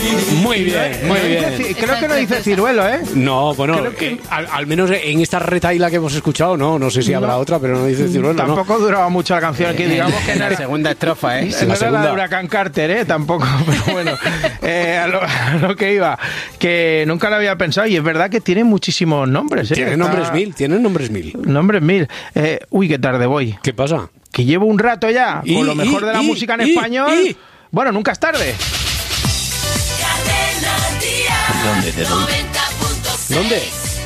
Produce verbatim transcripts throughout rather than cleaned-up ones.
Muy bien, muy no bien. Dice, creo que no dice ciruelo, ¿eh? No, bueno, que... eh, al, al menos en esta retaila que hemos escuchado, no, no sé si habrá no, otra, pero no dice ciruelo. Tampoco no. duraba mucho la canción aquí, digamos que en la segunda estrofa, ¿eh? No era segunda... la de Huracán Carter, ¿eh? Tampoco, pero bueno, eh, a, lo, a lo que iba, que nunca lo había pensado y es verdad que tiene muchísimos nombres, ¿eh? Tiene Está... nombres mil, tiene nombres mil. Nombres mil. Eh, uy, qué tarde voy. ¿Qué pasa? Que llevo un rato ya y, con lo mejor y, de la y, música en y, español. Y, bueno, nunca es tarde. ¿Dónde te doy? ¿Dónde?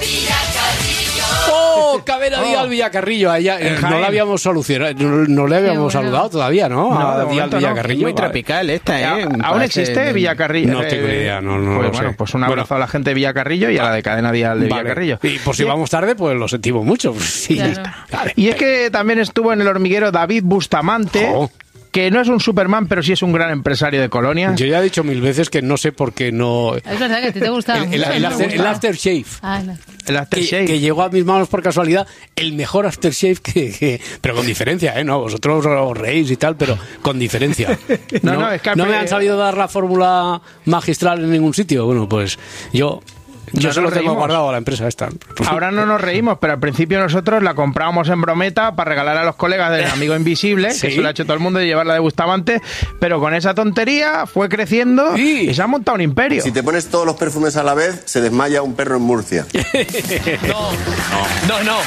¡Oh! Cadena oh. Dial Villacarrillo. Allá, eh, no la habíamos solucionado, no, no le habíamos bueno. saludado todavía, ¿no? No, a Dial Villacarrillo. No. Muy tropical esta, ¿eh? ¿Aún parece... existe Villacarrillo? No tengo ni idea, no, no pues, lo bueno, sé. Pues un abrazo bueno. a la gente de Villacarrillo y a la de Cadena Dial de vale. Villacarrillo. Y por si ¿Sí? vamos tarde, pues lo sentimos mucho. Sí, claro. vale. Y es que también estuvo en El Hormiguero David Bustamante. Oh. Que no es un Superman, pero sí es un gran empresario de Colonia. Yo ya he dicho mil veces que no sé por qué no... Es verdad que a ti te gusta. El, el, el, after, el aftershave. Ah, no. El aftershave. Que, que llegó a mis manos por casualidad, el mejor aftershave que, que... Pero con diferencia, ¿eh? No, vosotros os reís y tal, pero con diferencia. no, no, no, es que no me han sabido dar la fórmula magistral en ningún sitio. Bueno, pues yo... Yo se lo tengo guardado a la empresa esta. Ahora no nos reímos, pero al principio nosotros la comprábamos en brometa para regalar a los colegas del Amigo Invisible, ¿Sí? que eso lo ha hecho todo el mundo, de llevarla de Bustamante, pero con esa tontería fue creciendo ¿Sí? y se ha montado un imperio. Si te pones todos los perfumes a la vez, se desmaya un perro en Murcia. no, no, no. no.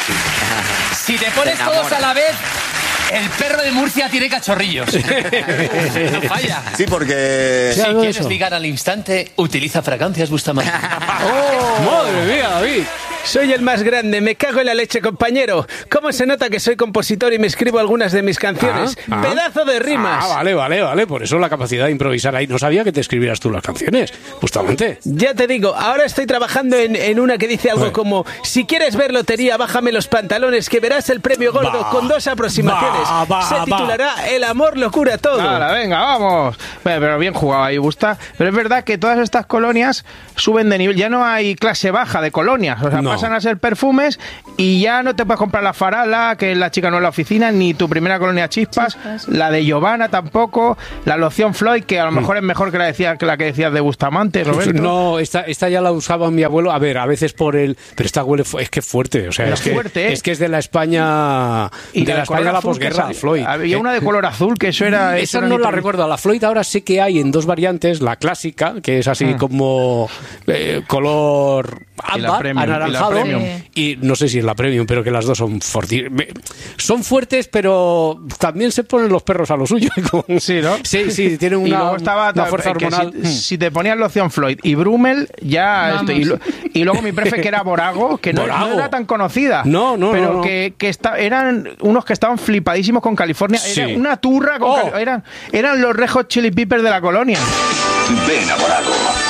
Si te pones todos a la vez... El perro de Murcia tiene cachorrillos. No falla. Sí, porque... Si quieres eso? ligar al instante, utiliza fragancias Bustamante. ¡Oh! ¡Madre mía, David! Soy el más grande, me cago en la leche, compañero. ¿Cómo se nota que soy compositor y me escribo algunas de mis canciones? Ah, ah, ¡Pedazo de rimas! Ah, vale, vale, vale. Por eso la capacidad de improvisar ahí. No sabía que te escribieras tú las canciones, justamente. Ya te digo, ahora estoy trabajando en, en una que dice algo bueno. como: si quieres ver lotería, bájame los pantalones, que verás el premio gordo va, con dos aproximaciones. Va, va, se titulará va. El amor lo cura todo. Ahora, venga, vamos. Bueno, pero bien jugado ahí, Busta. Pero es verdad que todas estas colonias suben de nivel. Ya no hay clase baja de colonias. O sea, no. pasan a ser perfumes y ya no te puedes comprar la Farala, que es la chica no en la oficina, ni tu primera colonia Chispas, Chispas. La de Giovanna tampoco, la loción Floyd, que a lo mejor mm. es mejor que la, decía, que la que decías de Bustamante, Roberto. No, esta, esta ya la usaba mi abuelo, a ver, a veces por el... Pero esta huele, es que fuerte, o sea, es, es que, fuerte, ¿eh? Es que es de la España... Y de, de la España de la posguerra, de Floyd. Había una de color azul, que eso era... Esa eso no la recuerdo, la Floyd ahora sé que hay en dos variantes, la clásica, que es así mm. como eh, color ámbar, anaranjado, y, y no sé si es la premium, pero que las dos son forti- son fuertes, pero también se ponen los perros a lo suyo. Sí, ¿no? Sí, sí, tienen una, y luego estaba, una fuerza hormonal. Si, si te ponías loción Floyd y Brummel, ya... Esto, y, lo, y luego mi prefe, que era Borago, que no, no era tan conocida. No, no, pero no. no. que, que está, eran unos que estaban flipadísimos con California. Sí. Era una turra con oh. Cali- eran, eran los Red Hot Chili Peppers de la colonia. Ven a Borago.